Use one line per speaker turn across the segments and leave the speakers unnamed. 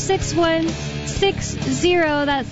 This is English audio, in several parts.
6160. That's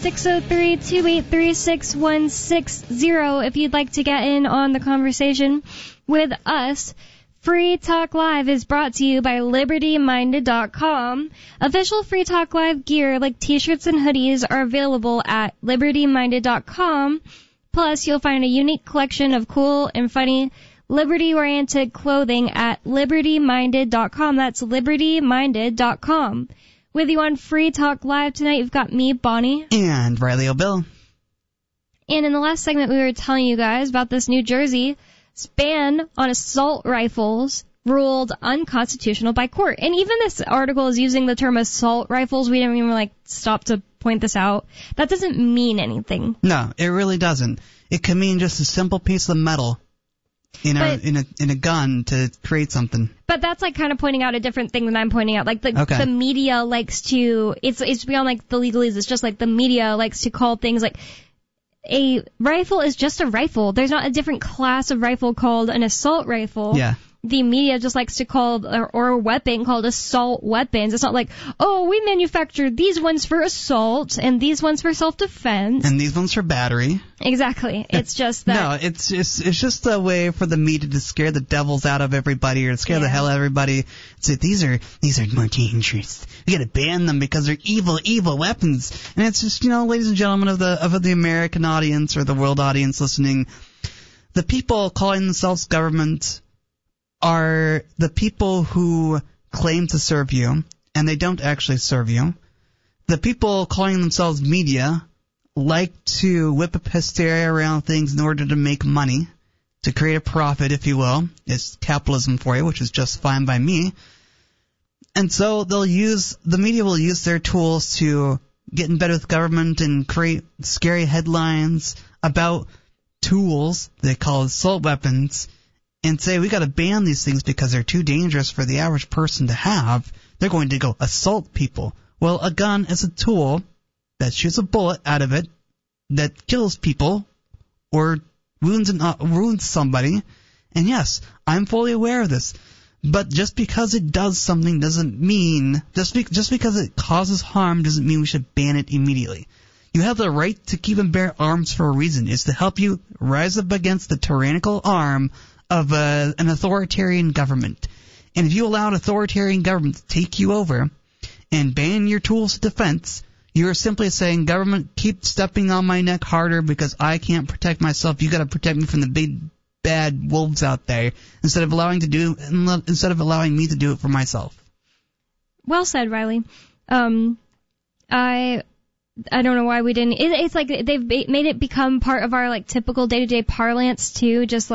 603-283-6160 if you'd like to get in on the conversation with us. Free Talk Live is brought to you by LibertyMinded.com. Official Free Talk Live gear like t-shirts and hoodies are available at LibertyMinded.com. Plus, you'll find a unique collection of cool and funny liberty-oriented clothing at LibertyMinded.com. That's LibertyMinded.com. With you on Free Talk Live tonight, you've got me, Bonnie.
And Riley O'Bill.
And in the last segment, we were telling you guys about this New Jersey ban on assault rifles ruled unconstitutional by court. And even this article is using the term assault rifles. We didn't even, stop to point this out. That doesn't mean anything.
No, it really doesn't. It can mean just a simple piece of metal in a gun to create something.
But that's kind of pointing out a different thing than I'm pointing out. The media likes to, it's beyond the legalese. It's just the media likes to call things a rifle is just a rifle. There's not a different class of rifle called an assault rifle.
Yeah.
The media just likes to call or a weapon called assault weapons. It's not we manufactured these ones for assault and these ones for self-defense.
And these ones for battery.
Exactly. It's just that.
No, it's just a way for the media to scare the devils out of everybody or to scare the hell out of everybody. Say these are more dangerous. We gotta ban them because they're evil weapons. And it's just, ladies and gentlemen of the American audience or the world audience listening, the people calling themselves government are the people who claim to serve you, and they don't actually serve you. The people calling themselves media like to whip up hysteria around things in order to make money, to create a profit, if you will. It's capitalism for you, which is just fine by me. And so the media will use their tools to get in bed with government and create scary headlines about tools they call assault weapons, and say we got to ban these things because they're too dangerous for the average person to have. They're going to go assault people. Well, a gun is a tool that shoots a bullet out of it that kills people or wounds somebody. And yes, I'm fully aware of this. But just because it does something doesn't mean, just because it causes harm doesn't mean we should ban it immediately. You have the right to keep and bear arms for a reason. It's to help you rise up against the tyrannical arm of an authoritarian government. And if you allow an authoritarian government to take you over and ban your tools of defense, you're simply saying, government, keep stepping on my neck harder because I can't protect myself. You got to protect me from the big bad wolves out there instead of allowing me to do it for myself.
Well said, Riley. I don't know why we didn't. It's they've made it become part of our typical day-to-day parlance too, just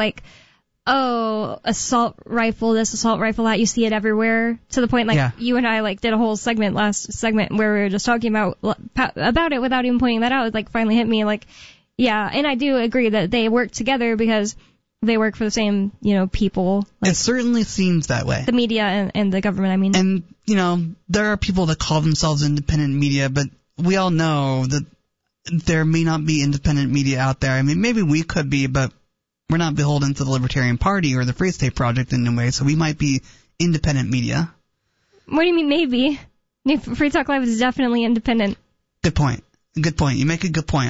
assault rifle, this assault rifle that, you see it everywhere, to the point you and I did a whole last segment where we were just talking about it without even pointing that out. It finally hit me and I do agree that they work together because they work for the same, people.
It certainly seems that way.
The media and the government, I mean.
And, there are people that call themselves independent media, but we all know that there may not be independent media out there. I mean, maybe we could be, but we're not beholden to the Libertarian Party or the Free State Project in any way, so we might be independent media.
What do you mean maybe? Free Talk Live is definitely independent.
Good point. You make a good point.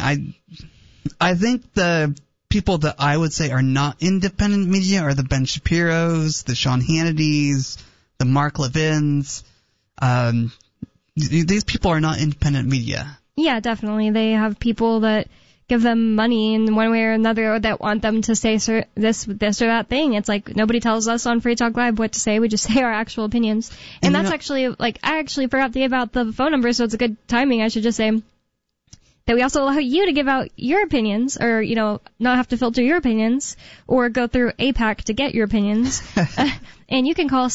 I think the people that I would say are not independent media are the Ben Shapiros, the Sean Hannitys, the Mark Levins. These people are not independent media.
Yeah, definitely. They have people that give them money in one way or another that want them to say this or that thing. It's nobody tells us on Free Talk Live what to say. We just say our actual opinions. And that's actually, I actually forgot to give out the phone number, so it's a good timing. I should just say that we also allow you to give out your opinions, or, not have to filter your opinions, or go through APAC to get your opinions. And you can call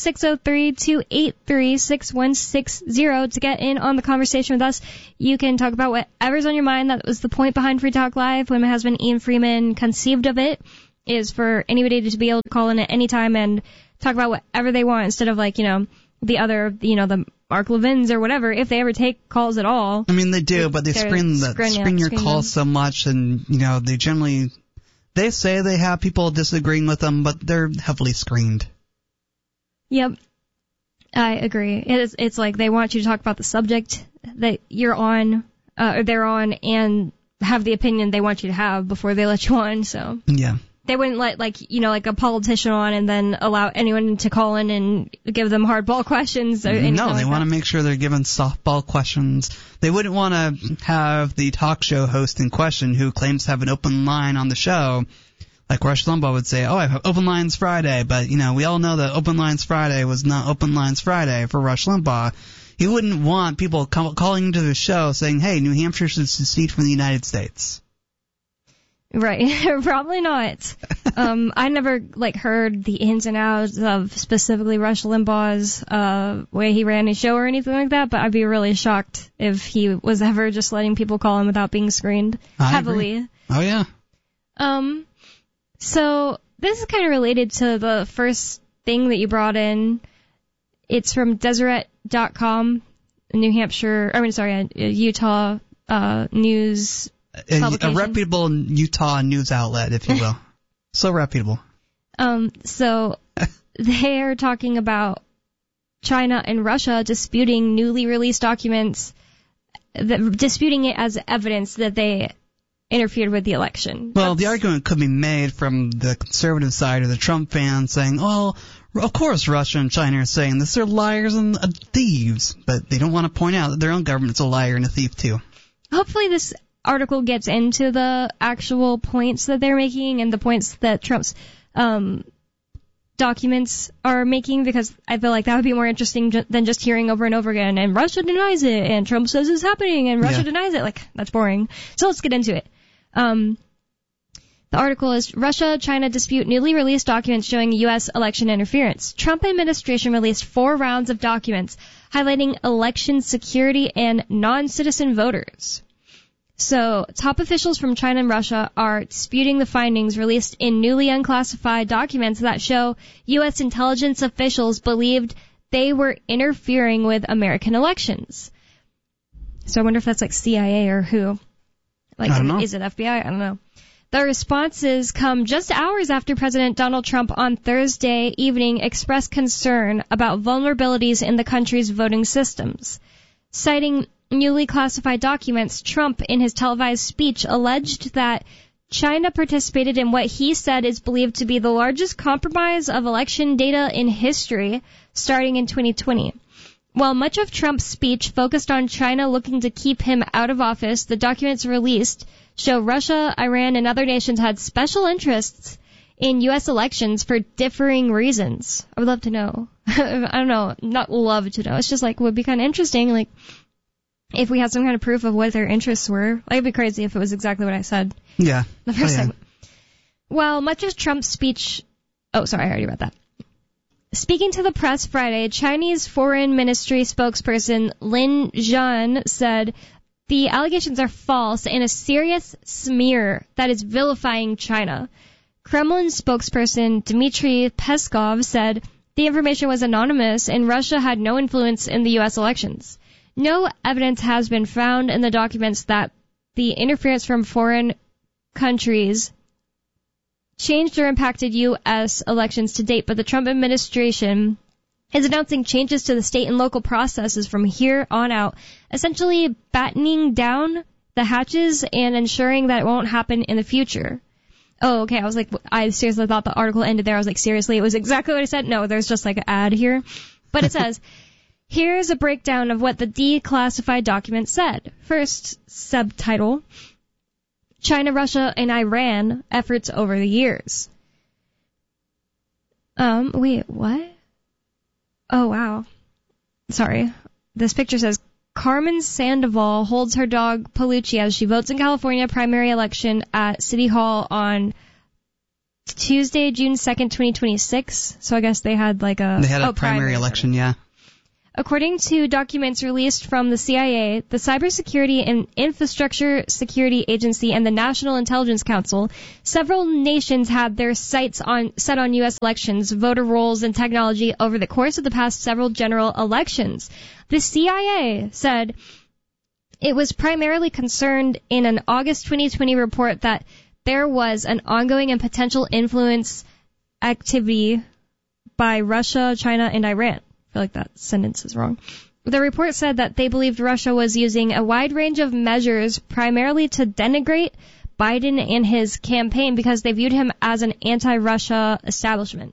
603-283-6160 to get in on the conversation with us. You can talk about whatever's on your mind. That was the point behind Free Talk Live when my husband Ian Freeman conceived of it, is for anybody to be able to call in at any time and talk about whatever they want instead of the other, the Mark Levins or whatever, if they ever take calls at all.
I mean, they do, but they screen your calls so much, and, they say they have people disagreeing with them, but they're heavily screened.
Yep. I agree. It's like they want you to talk about the subject that you're on, or they're on, and have the opinion they want you to have before they let you on. So
yeah,
they wouldn't let like a politician on and then allow anyone to call in and give them hardball questions. Or anything
no, they
want
to make sure they're given softball questions. They wouldn't want to have the talk show host in question who claims to have an open line on the show. Like Rush Limbaugh would say, I have Open Lines Friday, but, we all know that Open Lines Friday was not Open Lines Friday for Rush Limbaugh. He wouldn't want people calling into the show saying, hey, New Hampshire should secede from the United States.
Right. Probably not. I never, heard the ins and outs of specifically Rush Limbaugh's way he ran his show or anything like that, but I'd be really shocked if he was ever just letting people call him without being screened heavily.
Agree. Oh, yeah.
So this is kind of related to the first thing that you brought in. It's from Deseret.com, Utah news publication.
A reputable Utah news outlet, if you will. So reputable.
So they are talking about China and Russia disputing newly released documents, disputing it as evidence that they interfered with the election.
Well, the argument could be made from the conservative side or the Trump fans saying, of course Russia and China are saying this. They're liars and thieves. But they don't want to point out that their own government's a liar and a thief, too.
Hopefully this article gets into the actual points that they're making and the points that Trump's documents are making, because I feel like that would be more interesting than just hearing over and over again, and Russia denies it, and Trump says it's happening, and Russia denies it. That's boring. So let's get into it. The article is Russia-China dispute newly released documents showing U.S. election interference. Trump administration released 4 rounds of documents highlighting election security and non-citizen voters. So, top officials from China and Russia are disputing the findings released in newly unclassified documents that show U.S. intelligence officials believed they were interfering with American elections. So I wonder if that's CIA or who.
I don't know.
Is it FBI? I don't know. The responses come just hours after President Donald Trump on Thursday evening expressed concern about vulnerabilities in the country's voting systems. Citing newly classified documents, Trump, in his televised speech, alleged that China participated in what he said is believed to be the largest compromise of election data in history, starting in 2020. While much of Trump's speech focused on China looking to keep him out of office, the documents released show Russia, Iran, and other nations had special interests in U.S. elections for differing reasons. I would love to know. I don't know, not love to know. It's just would be kind of interesting, if we had some kind of proof of what their interests were. It'd be crazy if it was exactly what I said.
Yeah.
The first segment. While much of Trump's speech... Oh, sorry, I already read that. Speaking to the press Friday, Chinese Foreign Ministry spokesperson Lin Jian said the allegations are false and a serious smear that is vilifying China. Kremlin spokesperson Dmitry Peskov said the information was anonymous and Russia had no influence in the U.S. elections. No evidence has been found in the documents that the interference from foreign countries changed or impacted U.S. elections to date, but the Trump administration is announcing changes to the state and local processes from here on out, essentially battening down the hatches and ensuring that it won't happen in the future. Oh, okay. I seriously thought the article ended there. I was seriously? It was exactly what I said? No, there's just an ad here. But it says, here's a breakdown of what the declassified document said. First, subtitle, China, Russia, and Iran efforts over the years. Wait, what? Oh, wow. Sorry. This picture says, Carmen Sandoval holds her dog Palucci as she votes in California primary election at City Hall on Tuesday, June 2nd, 2026. So I guess they had They had a
primary election, yeah.
According to documents released from the CIA, the Cybersecurity and Infrastructure Security Agency, and the National Intelligence Council, several nations had their sights set on U.S. elections, voter rolls, and technology over the course of the past several general elections. The CIA said it was primarily concerned in an August 2020 report that there was an ongoing and potential influence activity by Russia, China, and Iran. feel like that sentence is wrong. The report said that they believed Russia was using a wide range of measures primarily to denigrate Biden and his campaign because they viewed him as an anti-Russia establishment.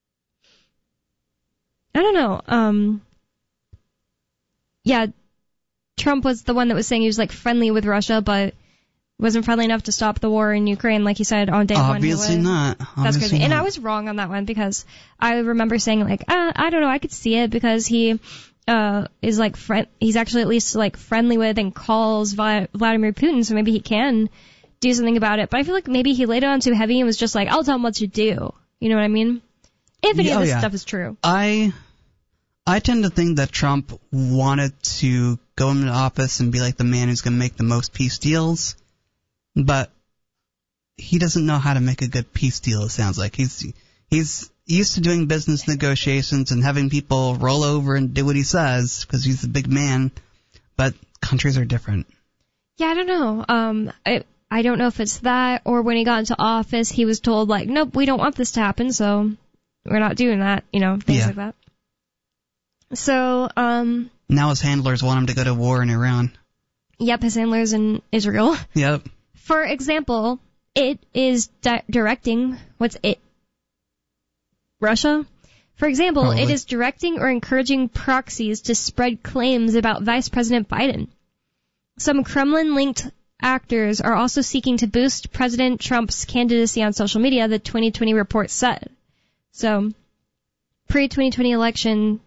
I don't know. Yeah, Trump was the one that was saying he was like friendly with Russia, but wasn't friendly enough to stop the war in Ukraine, like he said on day one.
Obviously not.
That's crazy. And I was wrong on that one because I remember saying like, I don't know, I could see it because he is like he's actually at least like friendly with and calls Vladimir Putin, so maybe he can do something about it. But I feel like maybe he laid it on too heavy and was just like, I'll tell him what to do. You know what I mean? If any of this stuff is true.
I tend to think that Trump wanted to go into office and be like the man who's going to make the most peace deals, but he doesn't know how to make a good peace deal, it sounds like. He's used to doing business negotiations and having people roll over and do what he says because he's a big man, but countries are different.
Yeah, I don't know. I don't know if it's that or when he got into office, he was told like, nope, we don't want this to happen, so we're not doing that, things like that. So,
now his handlers want him to go to war in Iran.
Yep, his handlers in Israel.
Yep.
For example, it is directing, Russia? For example,
Probably.
It is directing or encouraging proxies to spread claims about Vice President Biden. Some Kremlin-linked actors are also seeking to boost President Trump's candidacy on social media, the 2020 report said. So, pre-2020 election,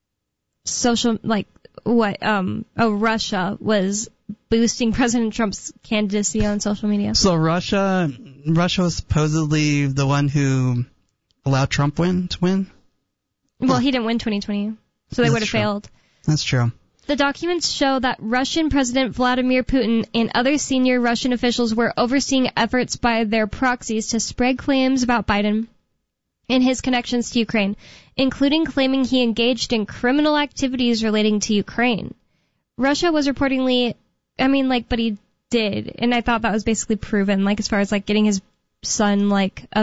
Russia was boosting President Trump's candidacy on social media.
So Russia was supposedly the one who allowed Trump to win?
Well, he didn't win 2020, so they would have failed.
That's true.
The documents show that Russian President Vladimir Putin and other senior Russian officials were overseeing efforts by their proxies to spread claims about Biden and his connections to Ukraine, including claiming he engaged in criminal activities relating to Ukraine. Russia was reportedly, but he did, and I thought that was basically proven, as far as, getting his son,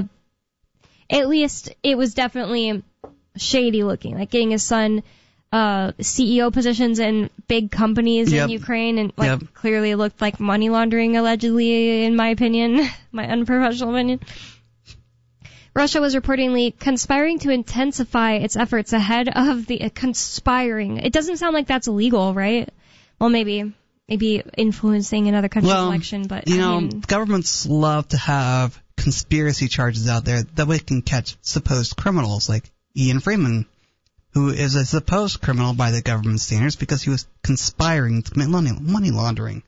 at least it was definitely shady looking, getting his son CEO positions in big companies in Ukraine, and clearly looked like money laundering, allegedly, in my opinion, my unprofessional opinion. Russia was reportedly conspiring to intensify its efforts ahead of the conspiring. It doesn't sound like that's illegal, right? Well, maybe influencing another country's election, but
governments love to have conspiracy charges out there that way can catch supposed criminals like Ian Freeman, who is a supposed criminal by the government standards because he was conspiring to commit money laundering.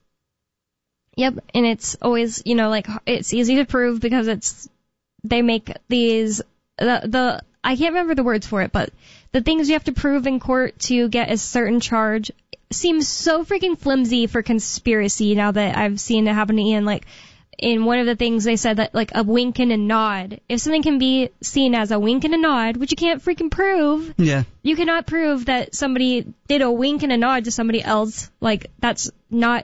Yep, and it's always, it's easy to prove because they make these, I can't remember the words for it, but the things you have to prove in court to get a certain charge seems so freaking flimsy for conspiracy now that I've seen it happen to Ian. In one of the things they said that, a wink and a nod. If something can be seen as a wink and a nod, which you can't freaking prove, you cannot prove that somebody did a wink and a nod to somebody else. That's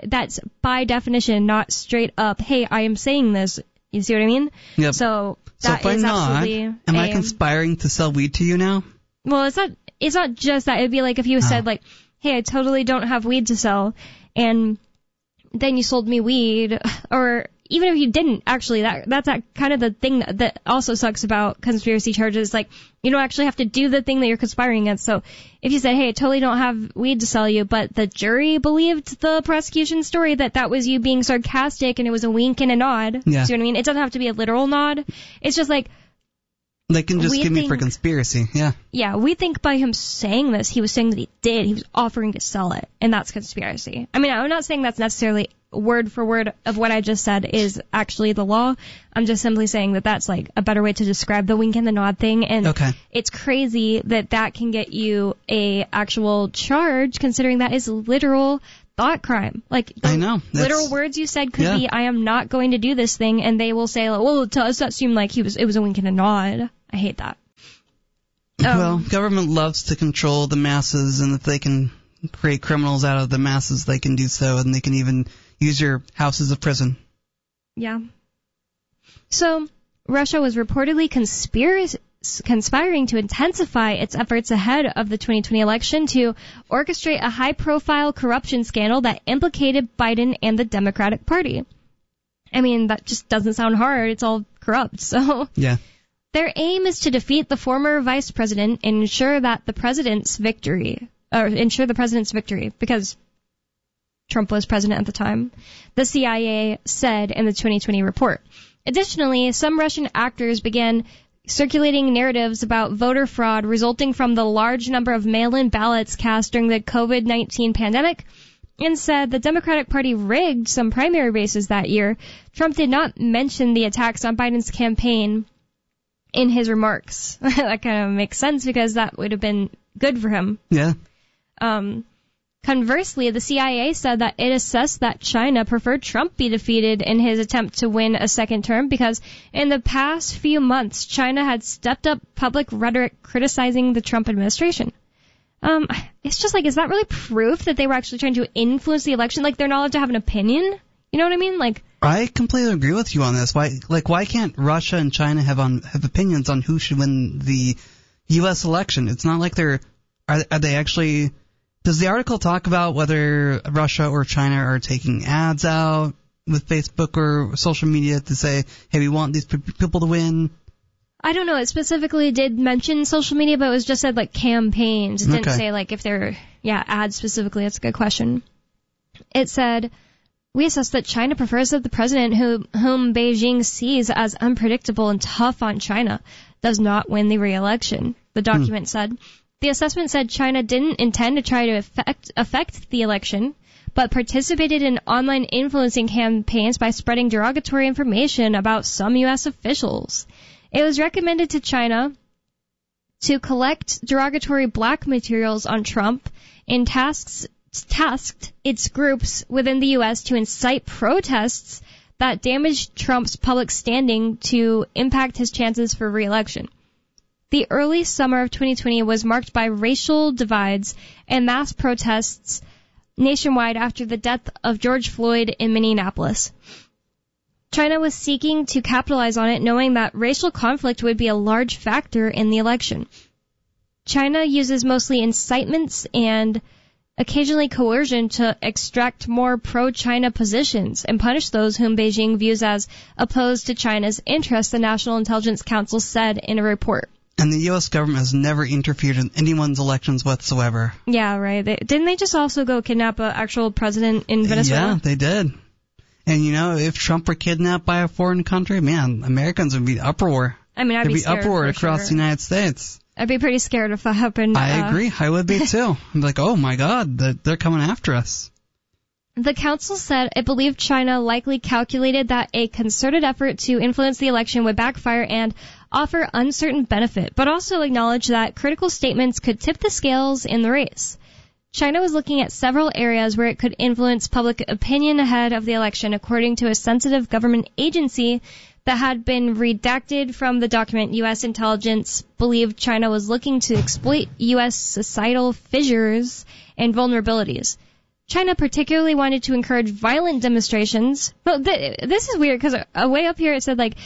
by definition not straight up, hey, I am saying this. You see what I mean?
Yep.
So
if I nod, am I conspiring to sell weed to you now?
Well, it's not just that. It'd be like if you said, hey, I totally don't have weed to sell, and then you sold me weed, or even if you didn't, actually, that's kind of the thing that also sucks about conspiracy charges. You don't actually have to do the thing that you're conspiring against. So if you said, hey, I totally don't have weed to sell you, but the jury believed the prosecution story that was you being sarcastic and it was a wink and a nod.
Yeah.
See what I mean? It doesn't have to be a literal nod. It's just
they can just give me for conspiracy, yeah.
Yeah, we think by him saying this, he was saying that he did. He was offering to sell it, and that's conspiracy. I'm not saying that's necessarily word for word of what I just said is actually the law. I'm just simply saying that that's a better way to describe the wink and the nod thing. And It's crazy that can get you a actual charge, considering that is literal thought crime.
I know.
Literal words you said could be, I am not going to do this thing, and they will say, well, to us that seemed like it was a wink and a nod. I hate that.
Well, government loves to control the masses, and if they can create criminals out of the masses, they can do so, and they can even use your house as a prison.
Yeah. So, Russia was reportedly conspiring to intensify its efforts ahead of the 2020 election to orchestrate a high-profile corruption scandal that implicated Biden and the Democratic Party. I mean, that just doesn't sound hard. It's all corrupt, so...
Yeah.
Their aim is to defeat the former vice president and ensure the president's victory, because Trump was president at the time, the CIA said in the 2020 report. Additionally, some Russian actors began circulating narratives about voter fraud resulting from the large number of mail-in ballots cast during the COVID-19 pandemic, and said the Democratic Party rigged some primary races that year. Trump did not mention the attacks on Biden's campaign in his remarks. That kind of makes sense because that would have been good for him.
Yeah.
Conversely, the CIA said that it assessed that China preferred Trump be defeated in his attempt to win a second term because in the past few months, China had stepped up public rhetoric criticizing the Trump administration. It's just like, is that really proof that they were actually trying to influence the election? Like, they're not allowed to have an opinion? You know what I mean? Like,
I completely agree with you on this. Why can't Russia and China have opinions on who should win the U.S. election? It's not like are they actually... Does the article talk about whether Russia or China are taking ads out with Facebook or social media to say, hey, we want these people to win?
I don't know. It specifically did mention social media, but it was just said, like, campaigns. It didn't say, like, if they're, ads specifically. That's a good question. It said, we assess that China prefers that the president whom Beijing sees as unpredictable and tough on China does not win the re-election, the document said. The assessment said China didn't intend to try to affect the election, but participated in online influencing campaigns by spreading derogatory information about some U.S. officials. It was recommended to China to collect derogatory black materials on Trump and tasked its groups within the U.S. to incite protests that damaged Trump's public standing to impact his chances for re-election. The early summer of 2020 was marked by racial divides and mass protests nationwide after the death of George Floyd in Minneapolis. China was seeking to capitalize on it, knowing that racial conflict would be a large factor in the election. China uses mostly incitements and occasionally coercion to extract more pro-China positions and punish those whom Beijing views as opposed to China's interests, the National Intelligence Council said in a report.
And the U.S. government has never interfered in anyone's elections whatsoever.
Yeah, right. Didn't they just also go kidnap an actual president in Venezuela?
Yeah, they did. And, if Trump were kidnapped by a foreign country, man, Americans would be uproar.
I mean, I'd be scared.
There'd be uproar across the United States.
I'd be pretty scared if that happened.
I agree. I would be, too. I'm like, oh, my God, they're coming after us.
The council said it believed China likely calculated that a concerted effort to influence the election would backfire and offer uncertain benefit, but also acknowledged that critical statements could tip the scales in the race. China was looking at several areas where it could influence public opinion ahead of the election, according to a sensitive government agency that had been redacted from the document. U.S. intelligence believed China was looking to exploit U.S. societal fissures and vulnerabilities. China particularly wanted to encourage violent demonstrations. But this is weird because way up here it said, like,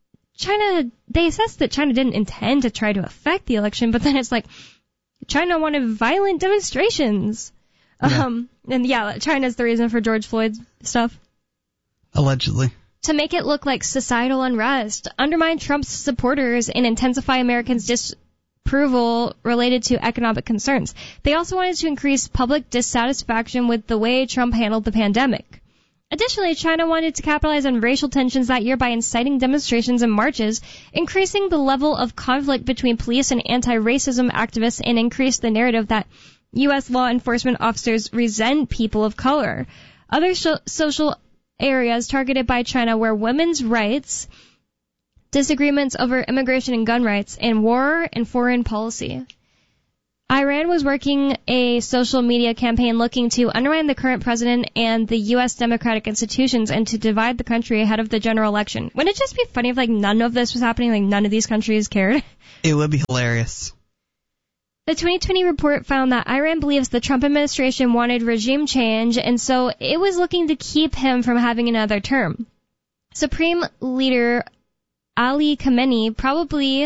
they assessed that China didn't intend to try to affect the election, but then it's like, China wanted violent demonstrations. Yeah. China's the reason for George Floyd's stuff.
Allegedly.
To make it look like societal unrest, undermine Trump's supporters, and intensify Americans' disapproval related to economic concerns. They also wanted to increase public dissatisfaction with the way Trump handled the pandemic. Additionally, China wanted to capitalize on racial tensions that year by inciting demonstrations and marches, increasing the level of conflict between police and anti-racism activists, and increase the narrative that U.S. law enforcement officers resent people of color. Other social areas targeted by China were women's rights, disagreements over immigration and gun rights, and war and foreign policy. Iran was working a social media campaign looking to undermine the current president and the U.S. democratic institutions and to divide the country ahead of the general election. Wouldn't it just be funny if, like, none of this was happening, like none of these countries cared?
It would be hilarious.
The 2020 report found that Iran believes the Trump administration wanted regime change, and so it was looking to keep him from having another term. Supreme Leader Ali Khamenei probably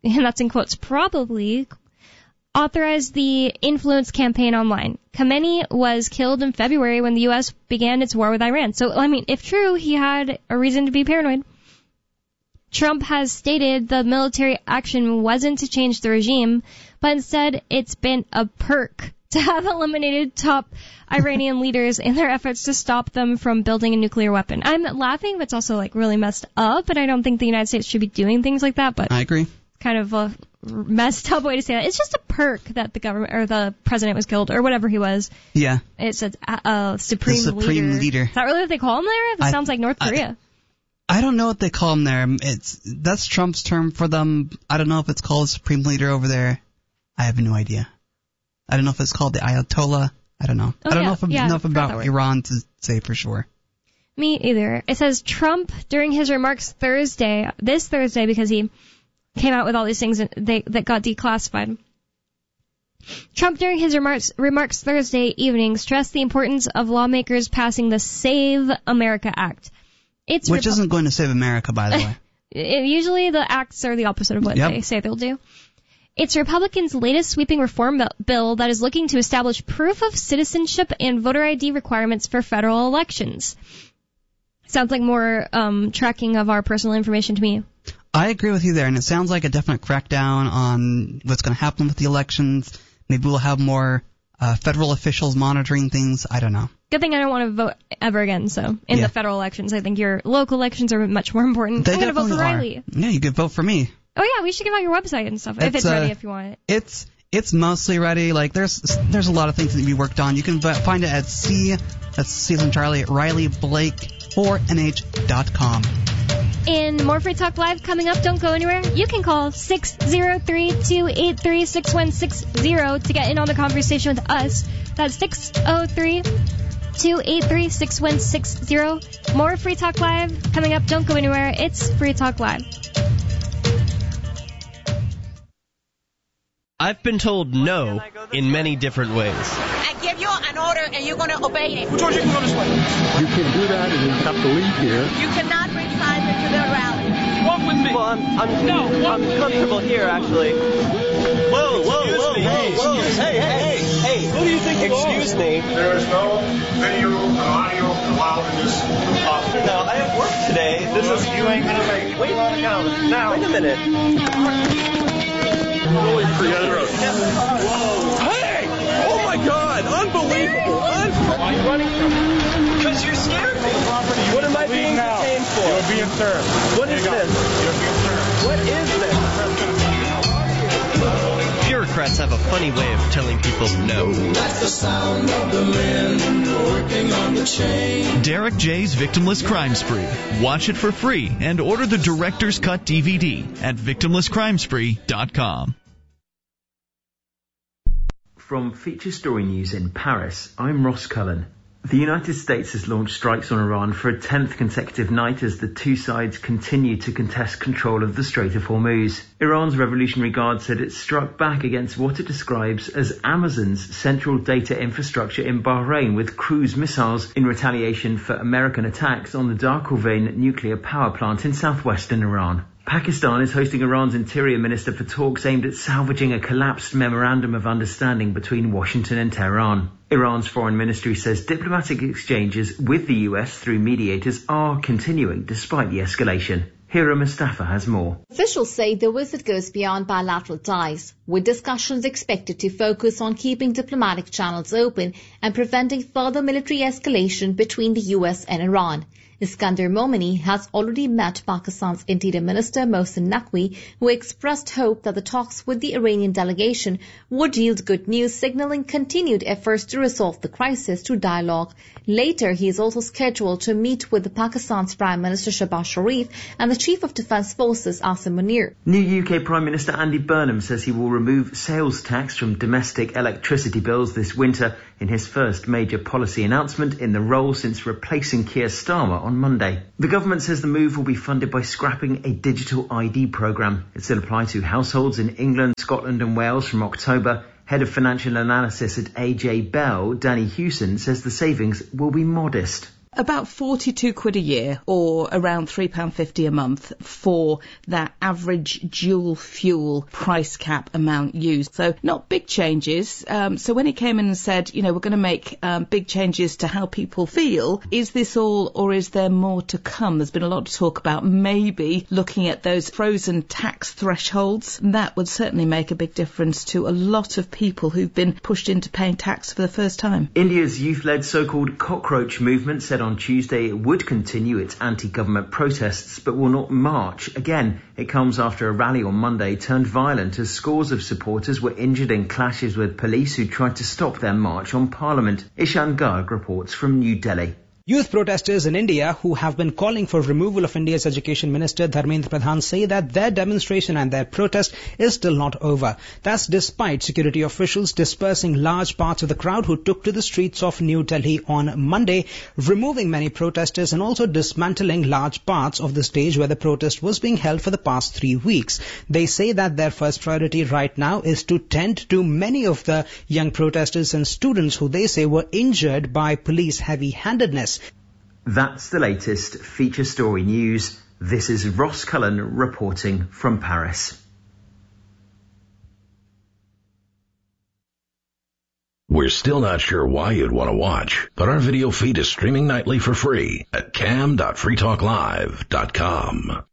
and that's in quotes, probably authorized the influence campaign online. Khamenei was killed in February when the U.S. began its war with Iran. So, I mean, if true, he had a reason to be paranoid. Trump has stated the military action wasn't to change the regime, but instead it's been a perk to have eliminated top Iranian leaders in their efforts to stop them from building a nuclear weapon. I'm laughing, but it's also like really messed up, and I don't think the United States should be doing things like that, but
I agree.
Kind of a messed up way to say that. It's just a perk that the government or the president was killed or whatever he was.
Yeah.
It's a supreme
leader.
Is that really what they call him there? It sounds like North Korea.
I don't know what they call him there. That's Trump's term for them. I don't know if it's called a supreme leader over there. I have no idea. I don't know if it's called the Ayatollah. I don't know. I don't know enough about Iran to say for sure.
Me either. It says Trump during his remarks this Thursday, because he came out with all these things that got declassified. Trump during his remarks Thursday evening stressed the importance of lawmakers passing the Save America Act.
Which isn't going to save America, by the
way. Usually the acts are the opposite of what they say they'll do. It's Republicans' latest sweeping reform bill that is looking to establish proof of citizenship and voter ID requirements for federal elections. Sounds like more tracking of our personal information to me.
I agree with you there, and it sounds like a definite crackdown on what's going to happen with the elections. Maybe we'll have more federal officials monitoring things. I don't know.
Good thing I don't want to vote ever again, so in the federal elections. I think your local elections are much more important.
They
I'm going to vote for
are.
Riley.
Yeah, you could vote for me.
Oh, yeah, we should give out your website and stuff, if it's ready, if you want
it. It's mostly ready. Like, there's a lot of things that can be worked on. You can find it at that's C as in Charlie, at RileyBlake4nh.com.
And more Free Talk Live coming up. Don't go anywhere. You can call 603-283-6160 to get in on the conversation with us. That's 603-283-6160. More Free Talk Live coming up. Don't go anywhere. It's Free Talk Live.
I've been told no in many different ways.
I give you an order and you're going to obey it.
George, you can go this way. You can do that and you have to leave here.
You cannot bring Simon to the rally.
Walk with me.
Well, I'm comfortable here, actually. Whoa. Hey. Who do you think you are? Excuse me.
There is no video or audio allowed in this office.
No, I have work today.
You ain't going to make it.
Wait a minute.
Really forget it. Hey! Oh my God! Unbelievable! Why are you running from me?
Because you're scared me. What am I being detained for?
You're being served.
What is this?
You're being served.
What is this? Bureaucrats have a funny way of telling people no.
That's the sound of the men working on the chain.
Derek J's Victimless Crime Spree. Watch it for free and order the Director's Cut DVD at victimlesscrimespree.com.
From Feature Story News in Paris, I'm Ross Cullen. The United States has launched strikes on Iran for a 10th consecutive night as the two sides continue to contest control of the Strait of Hormuz. Iran's Revolutionary Guard said it struck back against what it describes as Amazon's central data infrastructure in Bahrain with cruise missiles in retaliation for American attacks on the Dar Khorvain nuclear power plant in southwestern Iran. Pakistan is hosting Iran's Interior Minister for talks aimed at salvaging a collapsed memorandum of understanding between Washington and Tehran. Iran's foreign ministry says diplomatic exchanges with the US through mediators are continuing despite the escalation. Hira Mustafa has more.
Officials say the visit goes beyond bilateral ties, with discussions expected to focus on keeping diplomatic channels open and preventing further military escalation between the US and Iran. Iskandar Momini has already met Pakistan's Interior Minister Mohsin Naqvi, who expressed hope that the talks with the Iranian delegation would yield good news, signaling continued efforts to resolve the crisis through dialogue. Later, he is also scheduled to meet with Pakistan's Prime Minister Shehbaz Sharif and the Chief of Defence Forces Asim Munir.
New UK Prime Minister Andy Burnham says he will remove sales tax from domestic electricity bills this winter in his first major policy announcement in the role since replacing Keir Starmer on Monday. The government says the move will be funded by scrapping a digital ID programme. It will apply to households in England, Scotland and Wales from October. Head of Financial Analysis at AJ Bell, Danny Hewson, says the savings will be modest.
About 42 quid a year, or around £3.50 a month for that average dual fuel price cap amount used. So not big changes. So when he came in and said, we're going to make big changes to how people feel, is this all, or is there more to come? There's been a lot of talk about maybe looking at those frozen tax thresholds. That would certainly make a big difference to a lot of people who've been pushed into paying tax for the first time.
India's youth-led so-called cockroach movement said on Tuesday it would continue its anti-government protests but will not march. Again, it comes after a rally on Monday turned violent as scores of supporters were injured in clashes with police who tried to stop their march on Parliament. Ishan Garg reports from New Delhi.
Youth protesters in India who have been calling for removal of India's Education Minister Dharmendra Pradhan say that their demonstration and their protest is still not over. That's despite security officials dispersing large parts of the crowd who took to the streets of New Delhi on Monday, removing many protesters and also dismantling large parts of the stage where the protest was being held for the past 3 weeks. They say that their first priority right now is to tend to many of the young protesters and students who they say were injured by police heavy-handedness.
That's the latest feature story news. This is Ross Cullen reporting from Paris.
We're still not sure why you'd want to watch, but our video feed is streaming nightly for free at cam.freetalklive.com.